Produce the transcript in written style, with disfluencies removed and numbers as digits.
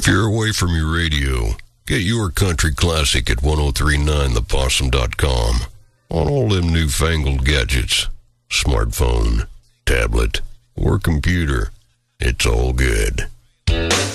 If you're away from your radio, get your country classic at 1039thepossum.com on all them newfangled gadgets, smartphone, tablet, or computer. It's all good.